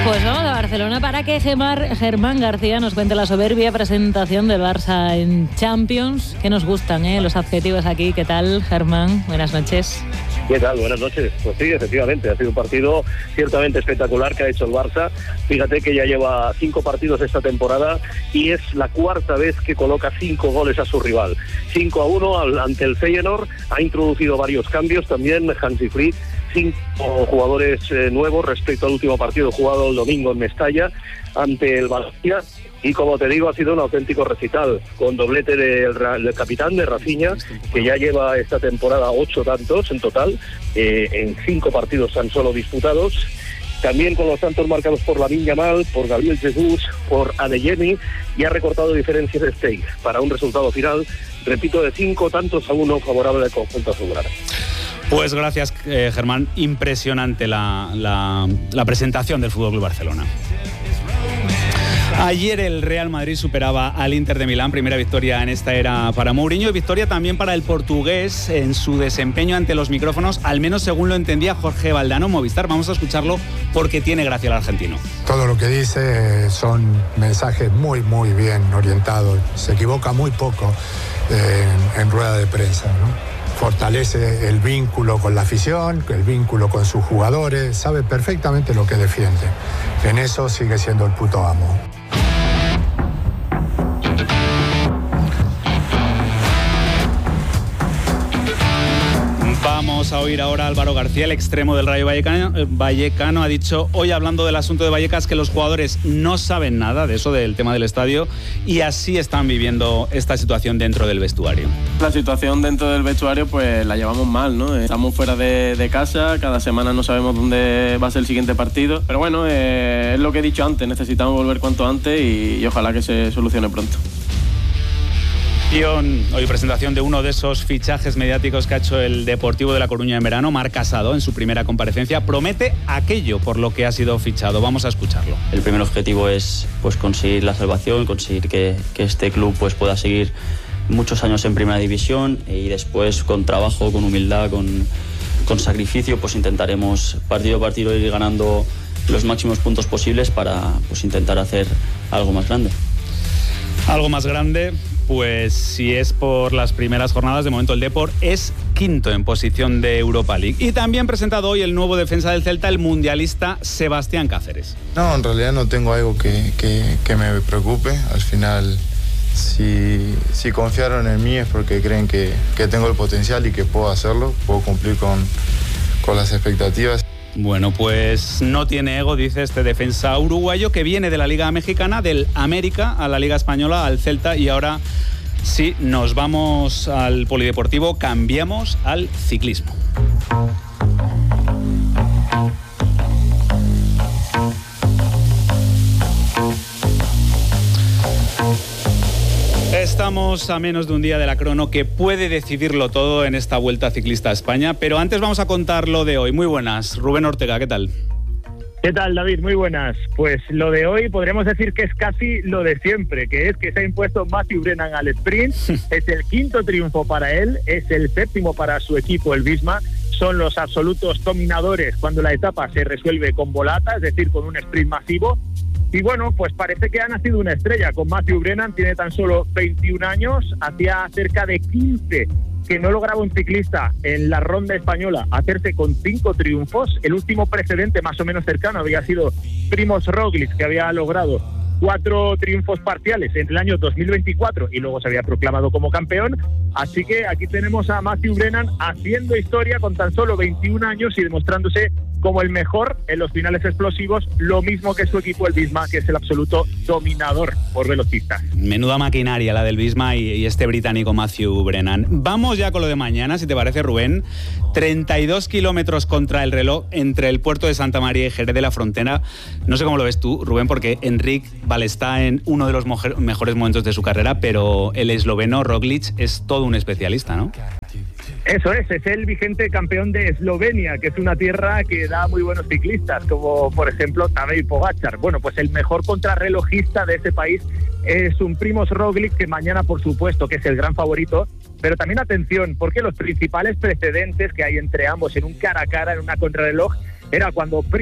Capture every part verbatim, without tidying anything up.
Pues vamos a Barcelona para que Gemar, Germán García nos cuente la soberbia presentación del Barça en Champions. Que nos gustan, ¿eh? Los adjetivos aquí. ¿Qué tal, Germán? Buenas noches. ¿Qué tal? Buenas noches. Pues sí, efectivamente, ha sido un partido ciertamente espectacular que ha hecho el Barça. Fíjate que ya lleva cinco partidos esta temporada y es la cuarta vez que coloca cinco goles a su rival. cinco a uno ante el Feyenoord, ha introducido varios cambios también Hansi Flick, cinco jugadores eh, nuevos respecto al último partido jugado el domingo en Mestalla ante el Valencia. Y como te digo, ha sido un auténtico recital, con doblete del, del capitán, de Rafinha, que ya lleva esta temporada ocho tantos en total, eh, en cinco partidos tan solo disputados. También con los tantos marcados por Lamine Yamal, por Gabriel Jesús, por Adeyemi, y ha recortado diferencias de stake para un resultado final, repito, de cinco tantos a uno favorable al conjunto azulgrana. Pues gracias, eh, Germán. Impresionante la, la, la presentación del F C Barcelona. Ayer el Real Madrid superaba al Inter de Milán, primera victoria en esta era para Mourinho y victoria también para el portugués en su desempeño ante los micrófonos, al menos según lo entendía Jorge Valdano Movistar. Vamos a escucharlo porque tiene gracia el argentino. Todo lo que dice son mensajes muy, muy bien orientados. Se equivoca muy poco en, en rueda de prensa, ¿no? Fortalece el vínculo con la afición, el vínculo con sus jugadores, sabe perfectamente lo que defiende. En eso sigue siendo el puto amo. Vamos a oír ahora a Álvaro García, el extremo del Rayo Vallecano. Vallecano ha dicho hoy, hablando del asunto de Vallecas, que los jugadores no saben nada de eso, del tema del estadio, y así están viviendo esta situación dentro del vestuario. La situación dentro del vestuario pues la llevamos mal, ¿no? Estamos fuera de, de casa, cada semana no sabemos dónde va a ser el siguiente partido, pero bueno, eh, es lo que he dicho antes, necesitamos volver cuanto antes y, y ojalá que se solucione pronto. Hoy presentación de uno de esos fichajes mediáticos que ha hecho el Deportivo de La Coruña en verano. Marc Casado, en su primera comparecencia, promete aquello por lo que ha sido fichado. Vamos a escucharlo. El primer objetivo es pues, conseguir la salvación, conseguir que, que este club pues, pueda seguir muchos años en primera división y después con trabajo, con humildad, con, con sacrificio, pues intentaremos partido a partido ir ganando los máximos puntos posibles para pues, intentar hacer algo más grande. Algo más grande. Pues si es por las primeras jornadas, de momento el Depor es quinto en posición de Europa League. Y también presentado hoy el nuevo defensa del Celta, el mundialista Sebastián Cáceres. No, en realidad no tengo algo que, que, que me preocupe. Al final, si, si confiaron en mí es porque creen que, que tengo el potencial y que puedo hacerlo, puedo cumplir con, con las expectativas. Bueno, pues no tiene ego, dice este defensa uruguayo que viene de la Liga Mexicana, del América a la Liga Española, al Celta, y ahora sí, nos vamos al polideportivo, cambiamos al ciclismo. Estamos a menos de un día de la crono que puede decidirlo todo en esta Vuelta Ciclista a España, pero antes vamos a contar lo de hoy. Muy buenas, Rubén Ortega, ¿qué tal? ¿Qué tal, David? Muy buenas. Pues lo de hoy podríamos decir que es casi lo de siempre, que es que se ha impuesto Matthew Brennan al sprint. Es el quinto triunfo para él, es el séptimo para su equipo, el Visma. Son los absolutos dominadores cuando la etapa se resuelve con volata, es decir, con un sprint masivo. Y bueno, pues parece que ha nacido una estrella con Matthew Brennan, tiene tan solo veintiún años, hacía cerca de quince que no lograba un ciclista en la ronda española hacerse con cinco triunfos. El último precedente más o menos cercano había sido Primož Roglič, que había logrado cuatro triunfos parciales en el año dos mil veinticuatro y luego se había proclamado como campeón. Así que aquí tenemos a Matthew Brennan haciendo historia con tan solo veintiún años y demostrándose como el mejor en los finales explosivos, lo mismo que su equipo, el Visma, que es el absoluto dominador por velocistas. Menuda maquinaria la del Visma y, y este británico Matthew Brennan. Vamos ya con lo de mañana, si te parece, Rubén. treinta y dos kilómetros contra el reloj entre el puerto de Santa María y Jerez de la Frontera. No sé cómo lo ves tú, Rubén, porque Enric vale, está en uno de los mojer, mejores momentos de su carrera, pero el esloveno Roglič es todo un especialista, ¿no? Eso es, es el vigente campeón de Eslovenia, que es una tierra que da muy buenos ciclistas, como por ejemplo Tadej Pogačar. Bueno, pues el mejor contrarrelojista de ese país es un Primož Roglič, que mañana por supuesto que es el gran favorito, pero también atención, porque los principales precedentes que hay entre ambos en un cara a cara, en una contrarreloj, era cuando Primož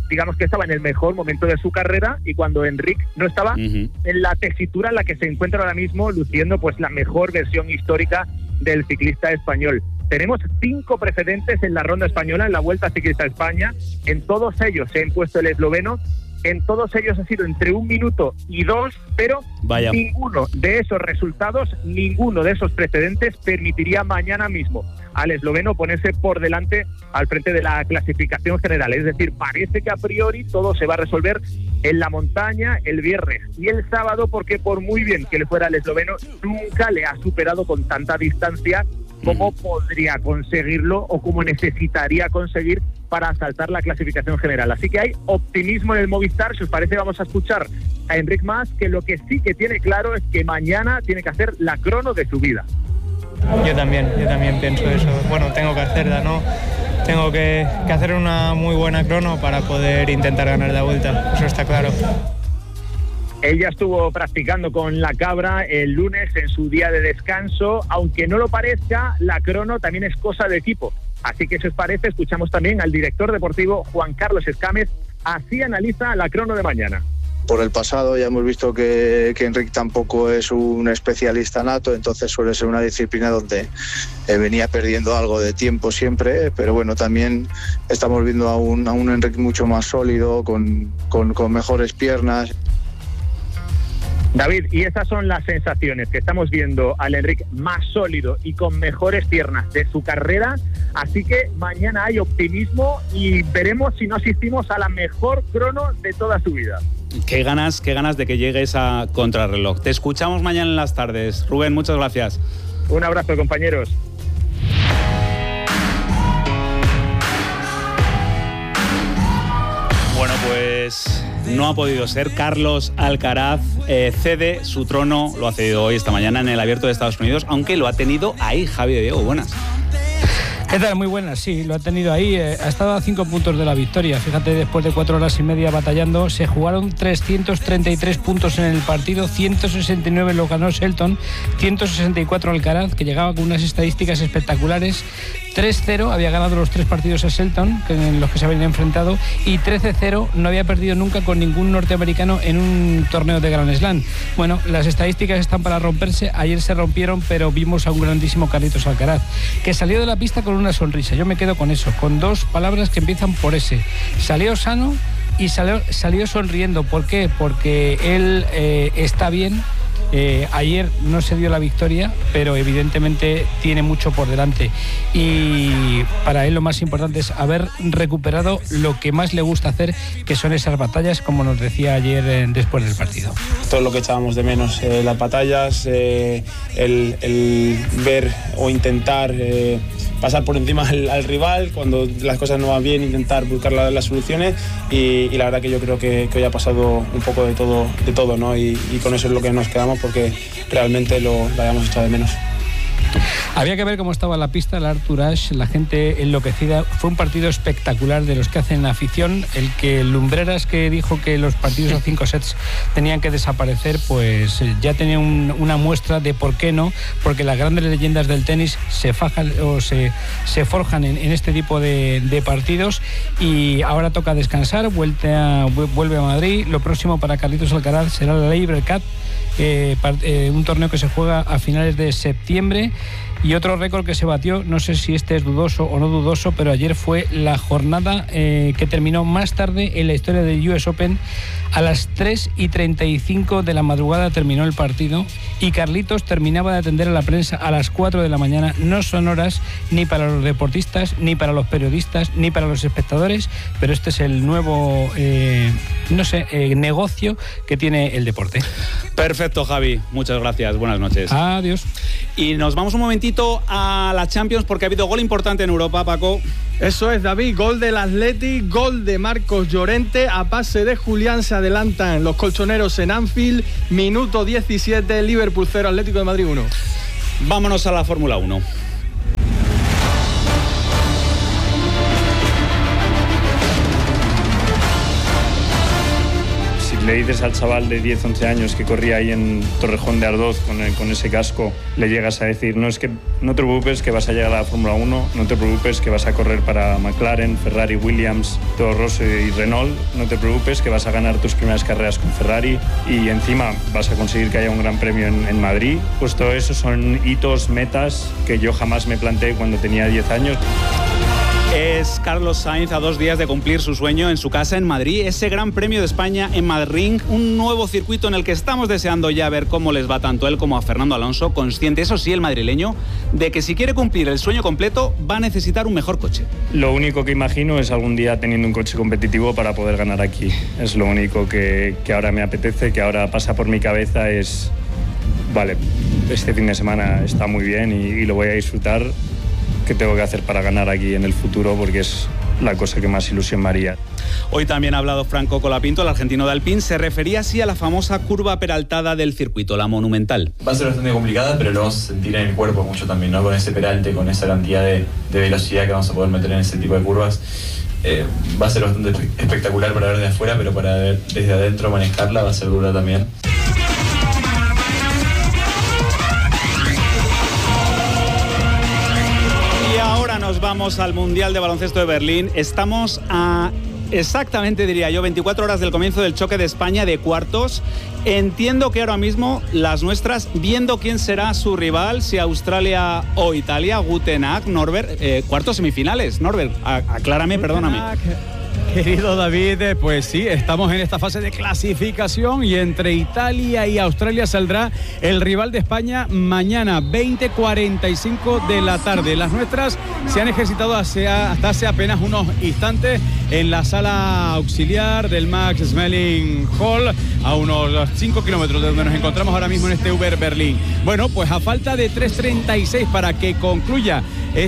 digamos que estaba en el mejor momento de su carrera y cuando Enric no estaba uh-huh. en la tesitura en la que se encuentra ahora mismo, luciendo pues la mejor versión histórica del ciclista español. Tenemos cinco precedentes en la ronda española, en la Vuelta Ciclista a España. En todos ellos se ha impuesto el esloveno. En todos ellos ha sido entre un minuto y dos, pero Vaya. ninguno de esos resultados, ninguno de esos precedentes permitiría mañana mismo al esloveno ponerse por delante al frente de la clasificación general. Es decir, parece que a priori todo se va a resolver en la montaña el viernes y el sábado, porque por muy bien que le fuera al esloveno, nunca le ha superado con tanta distancia como podría conseguirlo o como necesitaría conseguir para asaltar la clasificación general. Así que hay optimismo en el Movistar. Si os parece, vamos a escuchar a Enric Mas, que lo que sí que tiene claro es que mañana tiene que hacer la crono de su vida. Yo también, yo también pienso eso. Bueno, tengo que hacerla, ¿no? Tengo que, que hacer una muy buena crono para poder intentar ganar la Vuelta, eso está claro. Ella estuvo practicando con la cabra el lunes en su día de descanso. Aunque no lo parezca, la crono también es cosa de equipo. Así que si os parece, escuchamos también al director deportivo Juan Carlos Escames. Así analiza la crono de mañana. Por el pasado ya hemos visto que, que Enric tampoco es un especialista nato, entonces suele ser una disciplina donde eh, venía perdiendo algo de tiempo siempre, pero bueno, también estamos viendo a un, a un Enric mucho más sólido, con, con, con mejores piernas. David, y esas son las sensaciones, que estamos viendo al Enric más sólido y con mejores piernas de su carrera, así que mañana hay optimismo y veremos si no asistimos a la mejor crono de toda su vida. Qué ganas, qué ganas de que llegue esa contrarreloj. Te escuchamos mañana en las tardes. Rubén, muchas gracias. Un abrazo, compañeros. Bueno, pues no ha podido ser. Carlos Alcaraz eh, cede su trono, lo ha cedido hoy, esta mañana, en el Abierto de Estados Unidos, aunque lo ha tenido ahí Javi de Diego. Buenas. ¿Qué tal? Muy buenas, sí, lo ha tenido ahí. Eh, ha estado a cinco puntos de la victoria. Fíjate, después de cuatro horas y media batallando, se jugaron trescientos treinta y tres puntos en el partido, ciento sesenta y nueve lo ganó Shelton, ciento sesenta y cuatro Alcaraz, que llegaba con unas estadísticas espectaculares. tres cero había ganado los tres partidos a Shelton, en los que se habían enfrentado, y trece cero no había perdido nunca con ningún norteamericano en un torneo de Grand Slam. Bueno, las estadísticas están para romperse. Ayer se rompieron, pero vimos a un grandísimo Carlitos Alcaraz, que salió de la pista con una sonrisa. Yo me quedo con eso, con dos palabras que empiezan por ese. Salió sano y salió, salió sonriendo. ¿Por qué? Porque él eh, está bien. Eh, ayer no se dio la victoria, pero evidentemente tiene mucho por delante, y para él lo más importante es haber recuperado lo que más le gusta hacer, que son esas batallas, como nos decía ayer eh, después del partido. Todo lo que echábamos de menos, eh, las batallas, eh, el, el ver o intentar eh, pasar por encima al, al rival cuando las cosas no van bien, intentar buscar la, las soluciones, y, y la verdad que yo creo que, que hoy ha pasado un poco de todo, de todo, ¿no? Y, y con eso es lo que nos quedamos, porque realmente lo, lo habíamos echado de menos. Había que ver cómo estaba la pista, el Arthur Ashe, la gente enloquecida. Fue un partido espectacular de los que hacen afición. El que Lumbreras, que dijo que los partidos a cinco sets tenían que desaparecer, pues ya tenía un, una muestra de por qué no, porque las grandes leyendas del tenis se fajan o se, se forjan en, en este tipo de, de partidos. Y ahora toca descansar, vuelve a, vuelve a Madrid. Lo próximo para Carlitos Alcaraz será la Laver Cup, eh, eh, un torneo que se juega a finales de septiembre. Y otro récord que se batió, no sé si este es dudoso o no dudoso, pero ayer fue la jornada eh, que terminó más tarde en la historia del U S Open. A las tres y treinta y cinco de la madrugada terminó el partido, y Carlitos terminaba de atender a la prensa a las cuatro de la mañana. No son horas ni para los deportistas, ni para los periodistas, ni para los espectadores, pero este es el nuevo, eh, no sé, eh, negocio que tiene el deporte. Perfecto, Javi. Muchas gracias. Buenas noches. Adiós. Y nos vamos un momentito a la Champions, porque ha habido gol importante en Europa, Paco. Eso es, David, gol del Athletic, gol de Marcos Llorente, a pase de Julián se adelantan los colchoneros en Anfield, minuto diecisiete, Liverpool cero, Atlético de Madrid uno. Vámonos a la Fórmula uno. le dices al chaval de diez, once años que corría ahí en Torrejón de Ardoz con, el, con ese casco, le llegas a decir, no, es que no te preocupes que vas a llegar a la Fórmula uno, no te preocupes que vas a correr para McLaren, Ferrari, Williams, Toro Rosso y Renault, no te preocupes que vas a ganar tus primeras carreras con Ferrari y encima vas a conseguir que haya un gran premio en, en Madrid. Pues todo eso son hitos, metas que yo jamás me planteé cuando tenía diez años. Es Carlos Sainz a dos días de cumplir su sueño en su casa en Madrid, ese Gran Premio de España en Madrid, un nuevo circuito en el que estamos deseando ya ver cómo les va tanto a él como a Fernando Alonso, consciente, eso sí, el madrileño, de que si quiere cumplir el sueño completo va a necesitar un mejor coche. Lo único que imagino es algún día teniendo un coche competitivo para poder ganar aquí. Es lo único que, que ahora me apetece, que ahora pasa por mi cabeza es, vale, este fin de semana está muy bien y, y lo voy a disfrutar. ¿Qué tengo que hacer para ganar aquí en el futuro? Porque es la cosa que más ilusión me haría. Hoy también ha hablado Franco Colapinto, el argentino de Alpine. Se refería así a la famosa curva peraltada del circuito, la Monumental. Va a ser bastante complicada, pero lo vamos a sentir en el cuerpo mucho también, ¿no? Con ese peralte, con esa cantidad de, de velocidad que vamos a poder meter en ese tipo de curvas. Eh, va a ser bastante espectacular para ver de afuera, pero para ver desde adentro manejarla va a ser dura también. Nos vamos al Mundial de Baloncesto de Berlín. Estamos a exactamente, diría yo, veinticuatro horas del comienzo del choque de España de cuartos. Entiendo que ahora mismo las nuestras, viendo quién será su rival, si Australia o Italia, Guten Tag, Norbert, eh, cuartos semifinales. Norbert, aclárame, perdóname. Querido David, pues sí, estamos en esta fase de clasificación y entre Italia y Australia saldrá el rival de España mañana, veinte cuarenta y cinco de la tarde. Las nuestras se han ejercitado hace, hasta hace apenas unos instantes en la sala auxiliar del Max Schmeling Hall, a unos cinco kilómetros de donde nos encontramos ahora mismo en este Uber Berlín. Bueno, pues a falta de tres treinta y seis para que concluya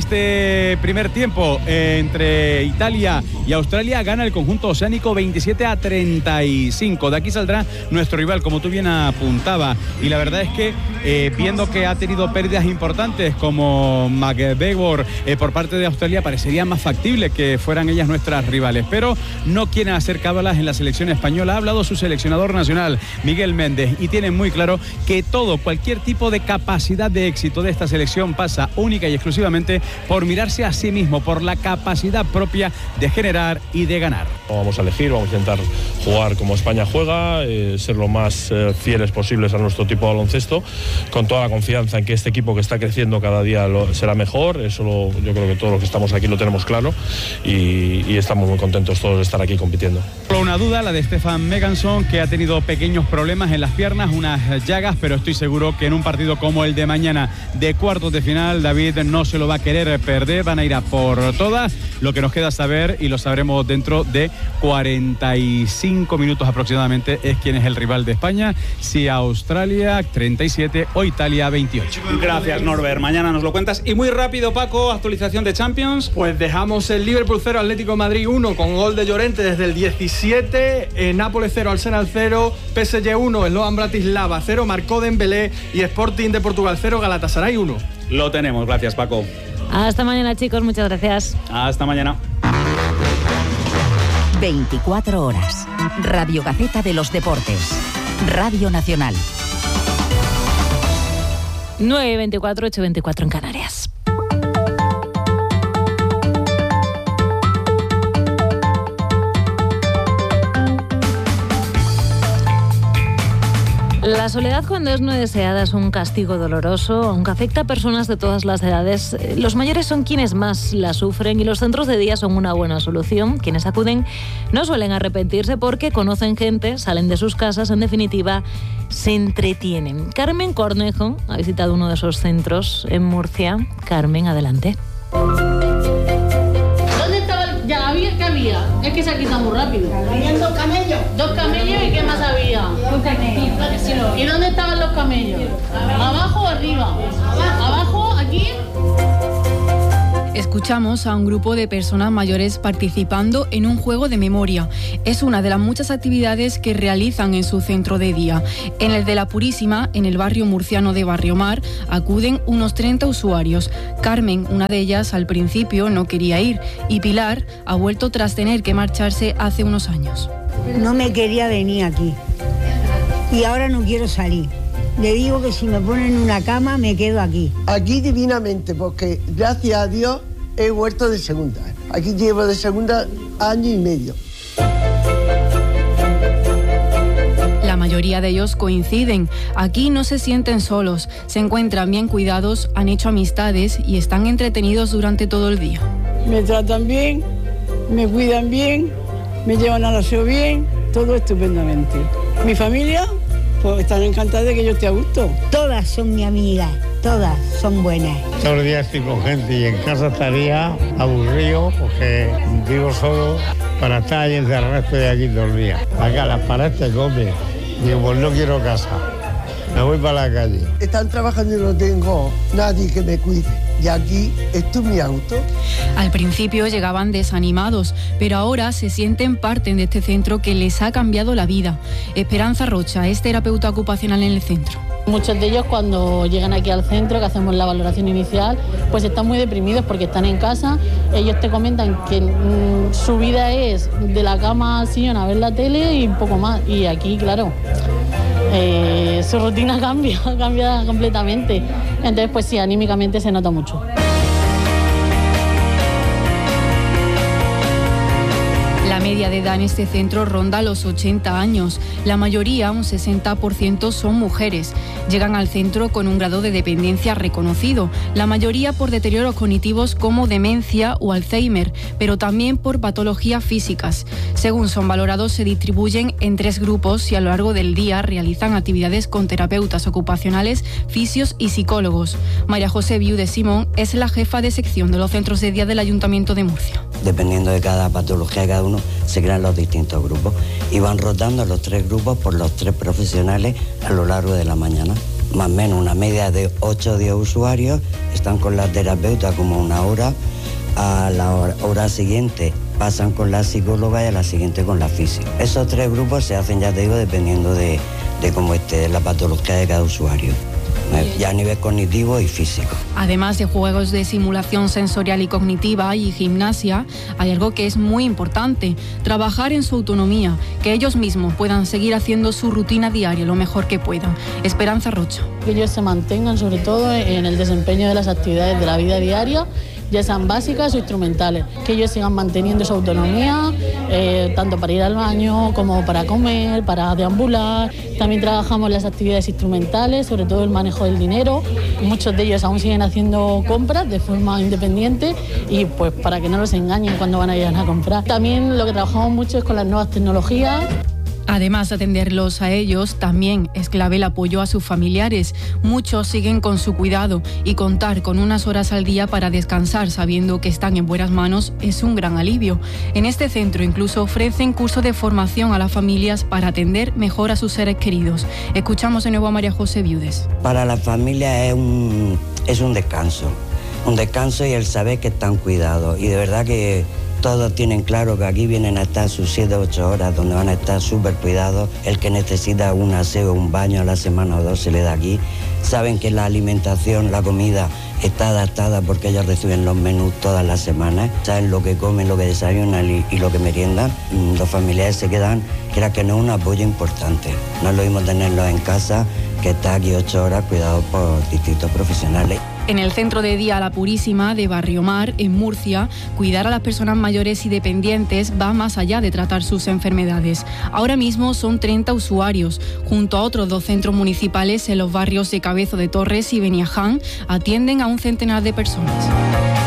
este primer tiempo entre Italia y Australia, gana el conjunto oceánico veintisiete a treinta y cinco. De aquí saldrá nuestro rival, como tú bien apuntaba. Y la verdad es que eh, viendo que ha tenido pérdidas importantes como McGregor eh, por parte de Australia, parecería más factible que fueran ellas nuestras rivales. Pero no quieren hacer cábalas en la selección española. Ha hablado su seleccionador nacional, Miguel Méndez, y tienen muy claro que todo, cualquier tipo de capacidad de éxito de esta selección pasa única y exclusivamente por mirarse a sí mismo, por la capacidad propia de generar y de ganar. Vamos a elegir, vamos a intentar jugar como España juega, eh, ser lo más eh, fieles posibles a nuestro tipo de baloncesto, con toda la confianza en que este equipo que está creciendo cada día lo, será mejor. Eso lo, yo creo que todos los que estamos aquí lo tenemos claro y, y estamos muy contentos todos de estar aquí compitiendo. Solo una duda, la de Stefan Meganson, que ha tenido pequeños problemas en las piernas, unas llagas, pero estoy seguro que en un partido como el de mañana de cuartos de final, David no se lo va a querer perder, van a ir a por todas. Lo que nos queda saber, y lo sabremos dentro de cuarenta y cinco minutos aproximadamente, es quién es el rival de España, si Australia treinta y siete o Italia veintiocho. Gracias, Norbert, mañana nos lo cuentas. Y muy rápido, Paco, actualización de Champions. Pues dejamos el Liverpool cero, Atlético de Madrid uno, con gol de Llorente desde el diecisiete, eh, Nápoles cero, Arsenal cero, P S G uno, Slovan Bratislava cero, marcó Dembélé, y Sporting de Portugal cero, Galatasaray uno. Lo tenemos, gracias, Paco. Hasta mañana, chicos, muchas gracias. Hasta mañana. veinticuatro horas. Radio Gaceta de los Deportes. Radio Nacional. nueve veinticuatro, ocho veinticuatro en Canarias. La soledad cuando es no deseada es un castigo doloroso, aunque afecta a personas de todas las edades. Los mayores son quienes más la sufren y los centros de día son una buena solución. Quienes acuden no suelen arrepentirse porque conocen gente, salen de sus casas, en definitiva, se entretienen. Carmen Cornejo ha visitado uno de esos centros en Murcia. Carmen, adelante. ¿Dónde estaba el... ya la había? ¿Qué había? Es que se ha quitado muy rápido. Habían dos camellos. Dos camellos, ¿y qué más había? Un camello. ¿Y dónde estaban los camellos? ¿Abajo o arriba? Abajo. ¿Abajo? ¿Aquí? Escuchamos a un grupo de personas mayores participando en un juego de memoria. Es una de las muchas actividades que realizan en su centro de día. En el de La Purísima, en el barrio murciano de Barriomar, acuden unos treinta usuarios. Carmen, una de ellas, al principio no quería ir, y Pilar ha vuelto tras tener que marcharse hace unos años. No me quería venir aquí y ahora no quiero salir. Le digo que si me ponen una cama me quedo aquí. Aquí divinamente, porque gracias a Dios he vuelto de segunda. Aquí llevo de segunda año y medio. La mayoría de ellos coinciden. Aquí no se sienten solos, se encuentran bien cuidados, han hecho amistades y están entretenidos durante todo el día. Me tratan bien, me cuidan bien, me llevan al aseo bien, todo estupendamente. Mi familia, pues están encantadas de que yo esté a gusto. Todas son mi amiga, todas son buenas. Todos los días estoy con gente y en casa estaría aburrido porque vivo solo para estar ahí encerrado, estoy aquí todo el día. Acá las paredes te comen. Digo, pues no quiero casa, me voy para la calle. Están trabajando y no tengo nadie que me cuide. Y aquí esto es mi auto. Al principio llegaban desanimados, pero ahora se sienten parte de este centro que les ha cambiado la vida. Esperanza Rocha es terapeuta ocupacional en el centro. Muchos de ellos cuando llegan aquí al centro, que hacemos la valoración inicial, pues están muy deprimidos porque están en casa. Ellos te comentan que mmm, su vida es de la cama al sillón a ver la tele y un poco más. Y aquí, claro, eh, su rutina cambia, cambia completamente. Entonces, pues sí, anímicamente se nota mucho. La media de edad en este centro ronda los ochenta años. La mayoría, un sesenta por ciento, son mujeres. Llegan al centro con un grado de dependencia reconocido, la mayoría por deterioros cognitivos como demencia o Alzheimer, pero también por patologías físicas. Según son valorados, se distribuyen en tres grupos y a lo largo del día realizan actividades con terapeutas ocupacionales, fisios y psicólogos. María José Viudes Simón es la jefa de sección de los centros de día del Ayuntamiento de Murcia. Dependiendo de cada patología de cada uno, se crean los distintos grupos y van rotando los tres grupos por los tres profesionales a lo largo de la mañana. Más o menos una media de ocho o diez usuarios están con la terapeuta como una hora, a la hora, hora siguiente pasan con la psicóloga y a la siguiente con la fisio. Esos tres grupos se hacen, ya te digo, dependiendo de, de cómo esté la patología de cada usuario, ya a nivel cognitivo y físico. Además de juegos de simulación sensorial y cognitiva y gimnasia, hay algo que es muy importante: trabajar en su autonomía, que ellos mismos puedan seguir haciendo su rutina diaria lo mejor que puedan. Esperanza Rocha. Que ellos se mantengan sobre todo en el desempeño de las actividades de la vida diaria, ya sean básicas o instrumentales, que ellos sigan manteniendo su autonomía, eh, tanto para ir al baño como para comer, para deambular. También trabajamos las actividades instrumentales, sobre todo el manejo del dinero. Muchos de ellos aún siguen haciendo compras de forma independiente y pues para que no los engañen cuando van a ir a comprar. También lo que trabajamos mucho es con las nuevas tecnologías. Además de atenderlos a ellos, también es clave el apoyo a sus familiares. Muchos siguen con su cuidado y contar con unas horas al día para descansar sabiendo que están en buenas manos es un gran alivio. En este centro incluso ofrecen cursos de formación a las familias para atender mejor a sus seres queridos. Escuchamos de nuevo a María José Viudes. Para la familia es un, es un descanso, un descanso y el saber que están cuidados. Y de verdad que todos tienen claro que aquí vienen a estar sus siete o ocho horas, donde van a estar súper cuidados. El que necesita un aseo, un baño a la semana o dos se le da aquí. Saben que la alimentación, la comida está adaptada porque ellos reciben los menús todas las semanas. Saben lo que comen, lo que desayunan y, y lo que meriendan. Los familiares se quedan, creo que no es un apoyo importante. No es lo mismo tenerlos en casa que estar aquí ocho horas cuidados por distintos profesionales. En el centro de día La Purísima de Barriomar, en Murcia, cuidar a las personas mayores y dependientes va más allá de tratar sus enfermedades. Ahora mismo son treinta usuarios. Junto a otros dos centros municipales en los barrios de Cabezo de Torres y Beniaján, atienden a un centenar de personas.